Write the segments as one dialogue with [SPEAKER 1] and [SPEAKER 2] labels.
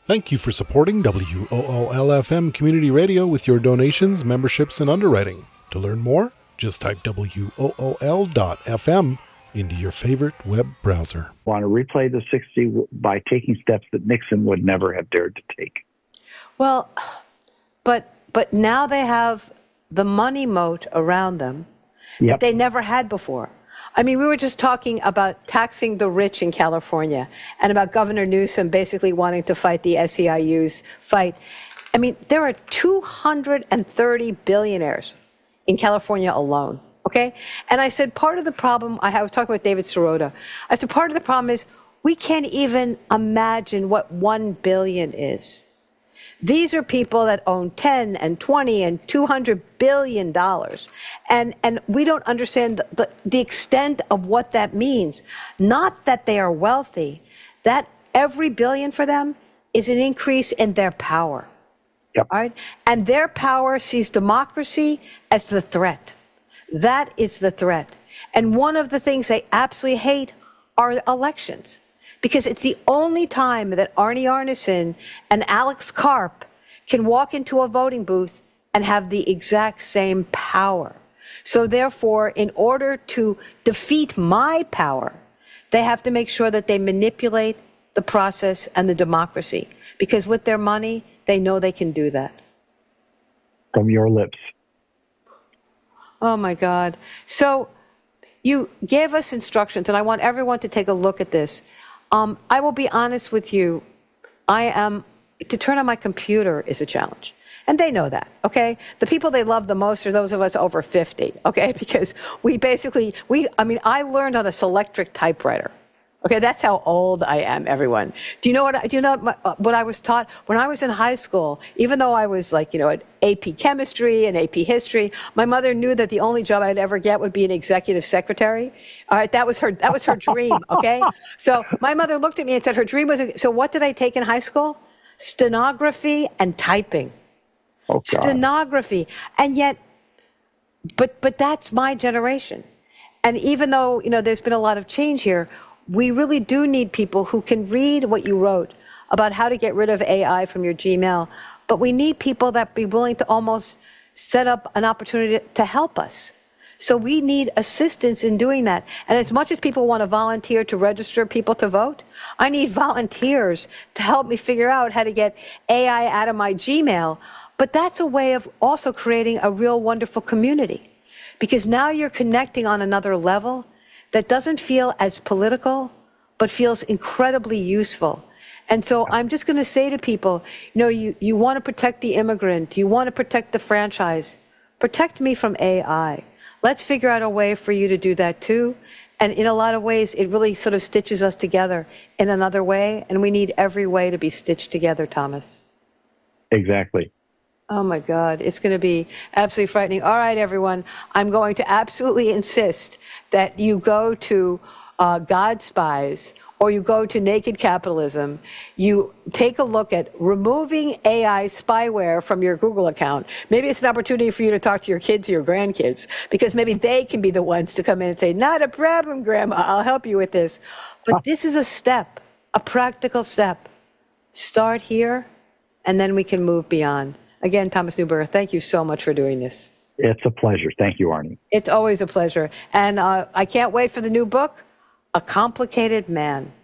[SPEAKER 1] Thank you for supporting WOOL-FM Community Radio with your donations, memberships, and underwriting. To learn more, just type WOOL.FM into your favorite web browser.
[SPEAKER 2] I want to replay the 60 by taking steps that Nixon would never have dared to take.
[SPEAKER 3] Well, but now they have the money moat around them that they never had before. I mean, we were just talking about taxing the rich in California and about Governor Newsom basically wanting to fight the SEIU's fight. I mean, there are 230 billionaires in California alone, okay? And I said, part of the problem, I was talking with David Sirota, I said, part of the problem is we can't even imagine what 1 billion is. These are people that own 10 and 20 and $200 billion. And we don't understand the extent of what that means. Not that they are wealthy, that every billion for them is an increase in their power. Yep. All right? And their power sees democracy as the threat. That is the threat. And one of the things they absolutely hate are elections. Because it's the only time that Arnie Arnesen and Alex Karp can walk into a voting booth and have the exact same power. So therefore, in order to defeat my power, they have to make sure that they manipulate the process and the democracy. Because with their money, they know they can do that.
[SPEAKER 2] From your lips.
[SPEAKER 3] Oh, my God. So you gave us instructions, and I want everyone to take a look at this. I will be honest with you. To turn on my computer is a challenge. And they know that, okay? The people they love the most are those of us over 50, okay? Because I learned on a Selectric typewriter. Okay, that's how old I am, everyone. Do you know what I was taught? When I was in high school, even though I was at AP chemistry and AP history, my mother knew that the only job I'd ever get would be an executive secretary. All right, that was her dream, okay? So my mother looked at me and said her dream was, so what did I take in high school? Stenography and typing. Oh, God. Stenography. And yet, but that's my generation. And even though, there's been a lot of change here, we really do need people who can read what you wrote about how to get rid of AI from your Gmail, but we need people that be willing to almost set up an opportunity to help us. So we need assistance in doing that. And as much as people want to volunteer to register people to vote, I need volunteers to help me figure out how to get AI out of my Gmail. But that's a way of also creating a real wonderful community, because now you're connecting on another level that doesn't feel as political, but feels incredibly useful. And so I'm just going to say to people, you want to protect the immigrant, you want to protect the franchise, protect me from AI. Let's figure out a way for you to do that too. And in a lot of ways, it really sort of stitches us together in another way, and we need every way to be stitched together, Thomas.
[SPEAKER 2] Exactly.
[SPEAKER 3] Oh, my God. It's going to be absolutely frightening. All right, everyone. I'm going to absolutely insist that you go to God Spies or you go to Naked Capitalism. You take a look at removing AI spyware from your Google account. Maybe it's an opportunity for you to talk to your kids or your grandkids, because maybe they can be the ones to come in and say, not a problem, Grandma. I'll help you with this. But this is a step, a practical step. Start here, and then we can move beyond. Again, Thomas Neuberger, thank you so much for doing this.
[SPEAKER 2] It's a pleasure. Thank you, Arnie.
[SPEAKER 3] It's always a pleasure. And I can't wait for the new book, A Complicated Man,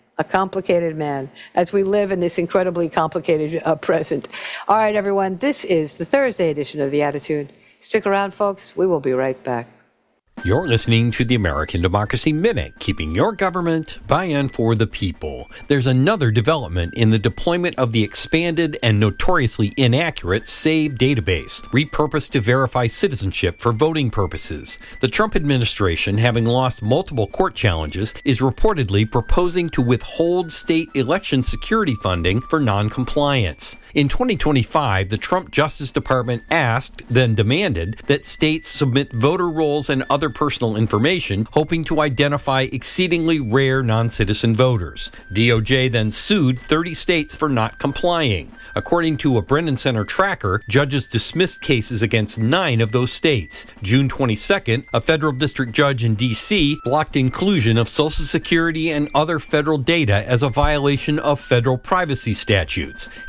[SPEAKER 3] as we live in this incredibly complicated present. All right, everyone, this is the Thursday edition of The Attitude. Stick around, folks. We will be right back.
[SPEAKER 4] You're listening to the American Democracy Minute, keeping your government by and for the people. There's another development in the deployment of the expanded and notoriously inaccurate SAVE database, repurposed to verify citizenship for voting purposes. The Trump administration, having lost multiple court challenges, is reportedly proposing to withhold state election security funding for noncompliance. In 2025, the Trump Justice Department asked, then demanded, that states submit voter rolls and other personal information, hoping to identify exceedingly rare non-citizen voters. DOJ then sued 30 states for not complying. According to a Brennan Center tracker, judges dismissed cases against 9 of those states. June 22nd, a federal district judge in D.C. blocked inclusion of Social Security and other federal data as a violation of federal privacy statutes.